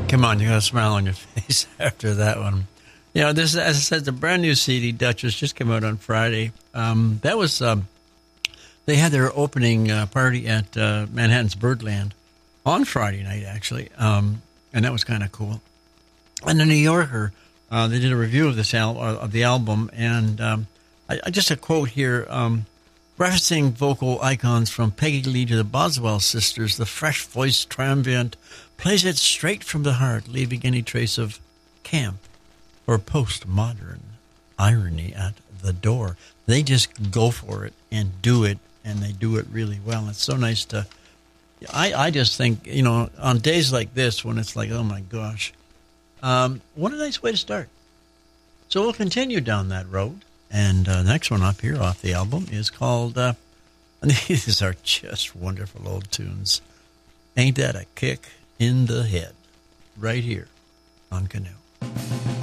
Come on, you got a smile on your face after that one. You know, this, as I said, the brand new CD, Duchess, just came out on Friday. That was, they had their opening party at Manhattan's Birdland on Friday night, actually, and that was kind of cool. And the New Yorker, they did a review of this of the album, and I just a quote here, referencing vocal icons from Peggy Lee to the Boswell sisters, the fresh-voiced triumvirate plays it straight from the heart, leaving any trace of camp or postmodern irony at the door. They just go for it and do it, and they do it really well. It's so nice to... I just think, you know, on days like this, when it's like, oh my gosh, what a nice way to start. So we'll continue down that road. And the next one up here off the album is called, and these are just wonderful old tunes. Ain't that a kick in the head? Right here on Canoe.